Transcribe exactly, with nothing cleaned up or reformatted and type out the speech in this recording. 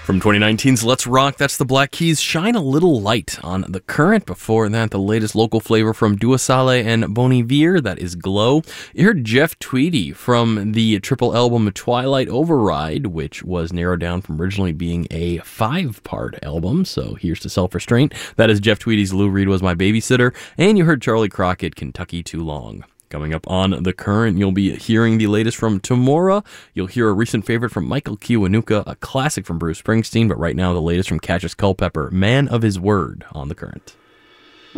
From twenty nineteen's Let's Rock, that's the Black Keys' Shine a Little Light on The Current. Before that, the latest local flavor from Dua Saleh and Bon Iver, that is Glow. You heard Jeff Tweedy from the triple album Twilight Override, which was narrowed down from originally being a five-part album, so here's to Self-Restraint. That is Jeff Tweedy's Lou Reed Was My Babysitter. And you heard Charlie Crockett, Kentucky Too Long. Coming up on The Current, you'll be hearing the latest from Tamora. You'll hear a recent favorite from Michael Kiwanuka, a classic from Bruce Springsteen, but right now the latest from Cassius Culpepper, Man of His Word, on The Current.